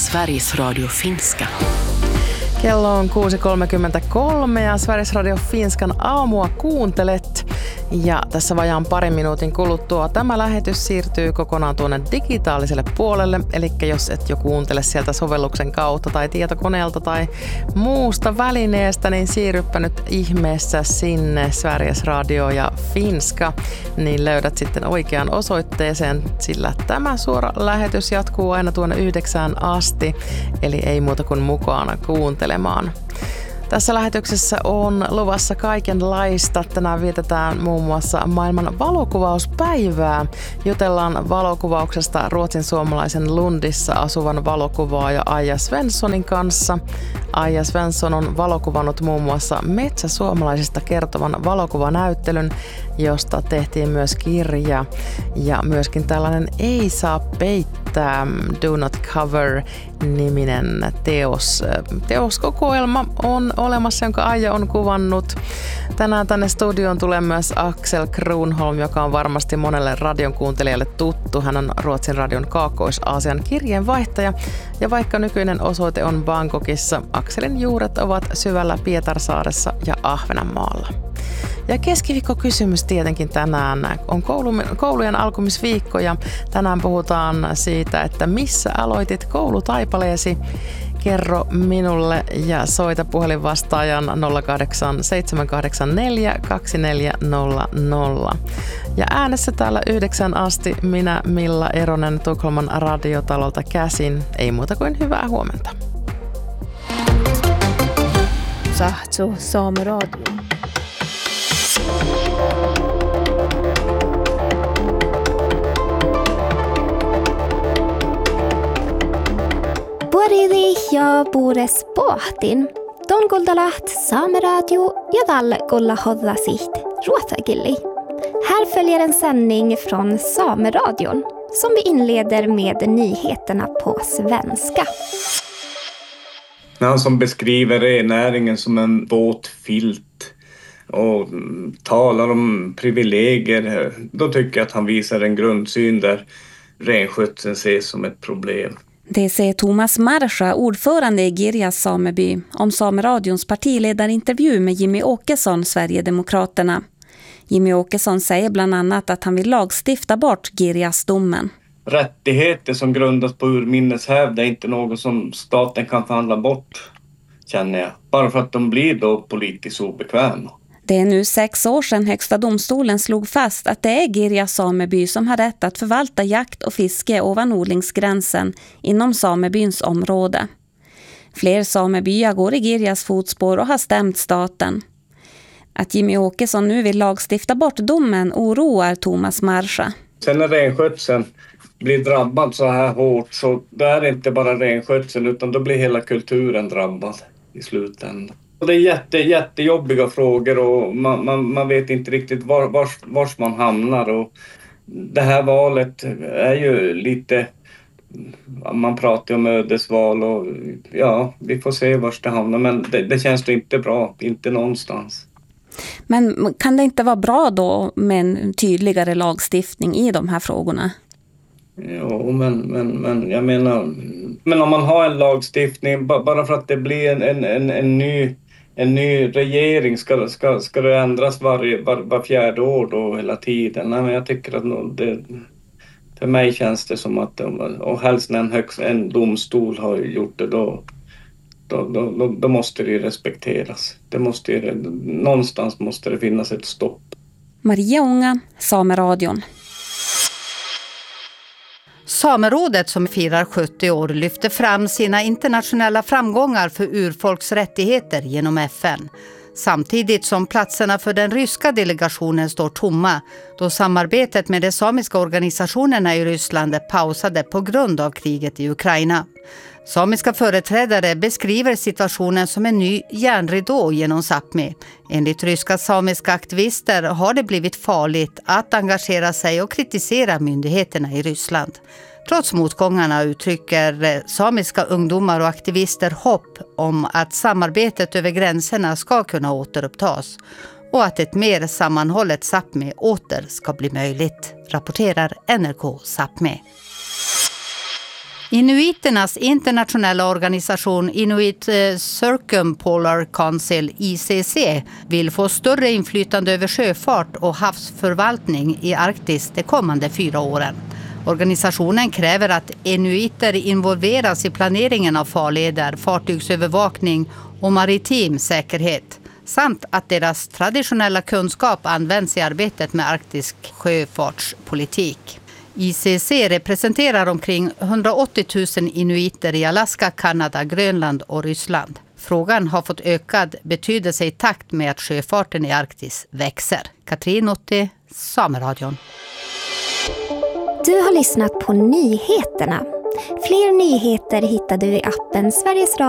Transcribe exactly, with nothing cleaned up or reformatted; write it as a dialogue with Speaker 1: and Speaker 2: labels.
Speaker 1: Sveriges Radio Finska.
Speaker 2: Kello on kuusi kolmekymmentäkolme ja Sveriges Radio Finskan aamua kuuntelet. Ja tässä vajaan parin minuutin kuluttua tämä lähetys siirtyy kokonaan tuonne digitaaliselle puolelle. Eli jos et jo kuuntele sieltä sovelluksen kautta tai tietokoneelta tai muusta välineestä, niin siirryppä nyt ihmeessä sinne Sveriges Radio ja Finska. Niin löydät sitten oikean osoitteeseen, sillä tämä suora lähetys jatkuu aina tuonne yhdeksään asti. Eli ei muuta kuin mukana kuuntelemaan. Tässä lähetyksessä on luvassa kaikenlaista. Tänään vietetään muun muassa maailman valokuvauspäivää. Jutellaan valokuvauksesta ruotsin suomalaisen Lundissa asuvan valokuvaaja Aija Svenssonin kanssa. Aija Svensson on valokuvannut muun muassa metsäsuomalaisista kertovan valokuvanäyttelyn, josta tehtiin myös kirja. Ja myöskin tällainen Ei saa peittää, Do Not Cover -niminen teos. Teoskokoelma on olemassa, jonka Aija on kuvannut. Tänään tänne studioon tulee myös Axel Kronholm, joka on varmasti monelle radion kuuntelijalle tuttu. Hän on Ruotsin radion Kaakkois-Aasian kirjeenvaihtaja. Ja vaikka nykyinen osoite on Bangkokissa, Akselin juuret ovat syvällä Pietarsaaressa ja Ahvenanmaalla. Ja keskiviikkokysymys tietenkin tänään on koulujen alkumisviikko ja tänään puhutaan siitä, että missä aloitit koulutaipaleesi. Kerro minulle ja soita puhelinvastaajan nolla kahdeksan seitsemän kahdeksan neljä kaksi neljä nolla nolla. Ja äänessä täällä yhdeksän asti minä Milla Eronen Tukholman radiotalolta käsin. Ei muuta kuin hyvää huomenta.
Speaker 3: Sahtsu Saameradio.
Speaker 4: Puolili ja puures pohtin. Ton kulta läht Saameradio ja tälle kulla hodla siht ruotsakilli. Här följer en sändning från Sameradion som vi inleder med nyheterna på svenska.
Speaker 5: Han som beskriver rennäringen som en våt filt och talar om privilegier, då tycker jag att han visar en grundsyn där renskötseln ses som ett problem.
Speaker 6: Det säger Thomas Marsha, ordförande i Girjas sameby, om Sameradions partiledarintervju med Jimmy Åkesson, Sverigedemokraterna. Jimmy Åkesson säger bland annat att han vill lagstifta bort Girjas-domen.
Speaker 5: Rättigheter som grundas på urminneshävd är inte något som staten kan förhandla bort, känner jag. Bara för att de blir då politiskt obekväma.
Speaker 6: Det är nu sex år sedan Högsta domstolen slog fast att det är Girjas sameby som har rätt att förvalta jakt och fiske ovan odlingsgränsen inom samebyns område. Fler samebyar går i Girjas fotspår och har stämt staten. Att Jimmy Åkesson nu vill lagstifta bort domen oroar Thomas Marsha.
Speaker 5: Sen när renskötseln blir drabbad så här hårt, så då är det inte bara renskötseln utan då blir hela kulturen drabbad i slutändan. Det är jätte, jättejobbiga frågor och man, man, man vet inte riktigt var, var, var man hamnar. Och det här valet är ju lite, man pratar om ödesval och ja, vi får se var det hamnar. Men det, det känns inte bra, inte någonstans.
Speaker 6: Men kan det inte vara bra då med en tydligare lagstiftning i de här frågorna?
Speaker 5: Jo, men, men, men jag menar, men om man har en lagstiftning, bara för att det blir en, en, en, en ny... En ny regering ska, ska, ska det ändras var, var, var fjärde år då hela tiden. Nej, men jag tycker att det, för mig känns det som att, och helst när en, högst, en domstol har gjort det, då, då, då, då måste det respekteras. Det måste, någonstans måste det finnas ett stopp.
Speaker 6: Maria Unga, Sameradion.
Speaker 7: Samerådet som firar sjuttio år lyfter fram sina internationella framgångar för urfolks rättigheter genom F N. Samtidigt som platserna för den ryska delegationen står tomma då samarbetet med de samiska organisationerna i Ryssland är pausade på grund av kriget i Ukraina. Samiska företrädare beskriver situationen som en ny järnridå genom Sápmi. Enligt ryska samiska aktivister har det blivit farligt att engagera sig och kritisera myndigheterna i Ryssland. Trots motgångarna uttrycker samiska ungdomar och aktivister hopp om att samarbetet över gränserna ska kunna återupptas och att ett mer sammanhållet Sápmi åter ska bli möjligt, rapporterar N R K Sápmi. Inuiternas internationella organisation Inuit Circumpolar Council I C C vill få större inflytande över sjöfart och havsförvaltning i Arktis de kommande fyra åren. Organisationen kräver att inuiter involveras i planeringen av farleder, fartygsövervakning och maritim säkerhet samt att deras traditionella kunskap används i arbetet med arktisk sjöfartspolitik. I C C representerar omkring hundraåttio tusen inuiter i Alaska, Kanada, Grönland och Ryssland. Frågan har fått ökad betydelse i takt med att sjöfarten i Arktis växer. Katrin Otti, Sameradion.
Speaker 4: Du har lyssnat på nyheterna. Fler nyheter hittar du i appen Sveriges Radio